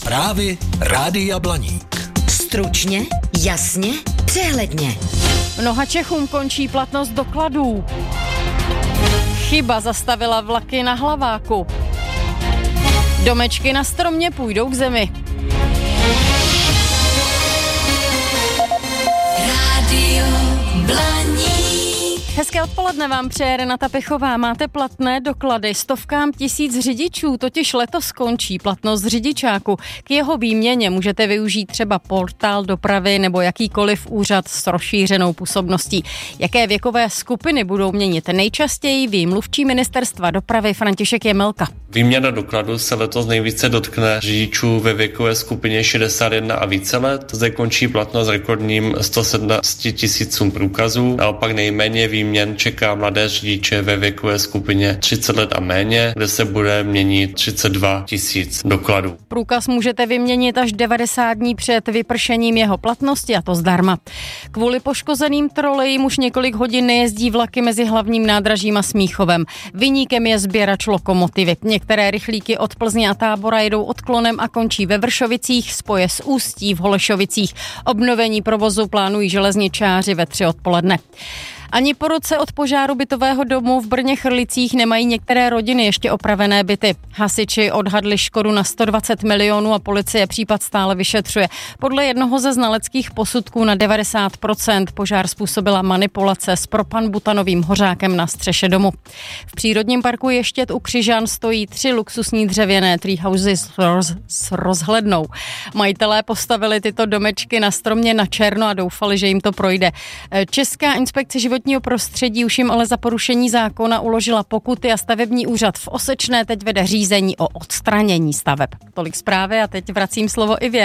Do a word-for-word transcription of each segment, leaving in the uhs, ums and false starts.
Zprávy Rádia Blaník. Stručně, jasně, přehledně. Mnoha Čechům končí platnost dokladů. Chyba zastavila vlaky na Hlaváku. Domečky na stromě půjdou k zemi. Rádio Blaník. Hezké odpoledne vám přeje Renata Pichová. Máte platné doklady? Stovkám tisíc řidičů totiž letos skončí platnost řidičáku. K jeho výměně můžete využít třeba portál dopravy nebo jakýkoliv úřad s rozšířenou působností. Jaké věkové skupiny budou měnit nejčastěji, ví mluvčí ministerstva dopravy František Jemelka. Výměna dokladu se letos nejvíce dotkne řidičů ve věkové skupině šedesát jedna a více let. Zde končí platnost rekordním sto sedmnáct tisícům průkazů. Naopak nejméně výměn čeká mladé řidiče ve věkové skupině třicet let a méně, kde se bude měnit třicet dva tisíc dokladů. Průkaz můžete vyměnit až devadesát dní před vypršením jeho platnosti, a to zdarma. Kvůli poškozeným trolejím už několik hodin nejezdí vlaky mezi hlavním nádražím a Smíchovem. Viníkem je sběrač lokomotivy. Některé rychlíky od Plzně a Tábora jedou odklonem a končí ve Vršovicích, spoje s Ústí v Holešovicích. Obnovení provozu plánují železničáři ve tři odpoledne. Ani po roce od požáru bytového domu v Brně Chrlicích nemají některé rodiny ještě opravené byty. Hasiči odhadli škodu na sto dvacet milionů a policie případ stále vyšetřuje. Podle jednoho ze znaleckých posudků na devadesát procent požár způsobila manipulace s propanbutanovým hořákem na střeše domu. V přírodním parku Ještěd u Křižan stojí tři luxusní dřevěné treehousey s, roz, s rozhlednou. Majitelé postavili tyto domečky na stromě na černo a doufali, že jim to projde. Česká inspekce životního prostředí už jim ale za porušení zákona uložila pokuty a stavební úřad v Osečné teď vede řízení o odstranění staveb. Tolik zprávy a teď vracím slovo Ivě.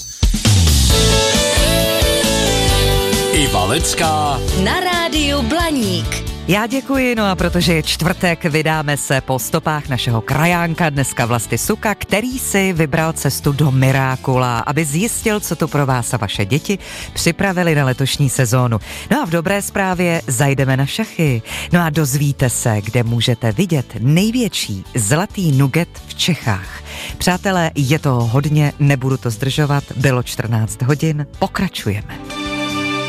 Iva Lecká Na rádiu Blaník. Já děkuji, no a protože je čtvrtek, vydáme se po stopách našeho krajánka, dneska Vlasty Suka, který si vybral cestu do Mirákula, aby zjistil, co to pro vás a vaše děti připravili na letošní sezónu. No a v dobré zprávě zajdeme na šachy. No a dozvíte se, kde můžete vidět největší zlatý nugget v Čechách. Přátelé, je toho hodně, nebudu to zdržovat, bylo čtrnáct hodin, pokračujeme.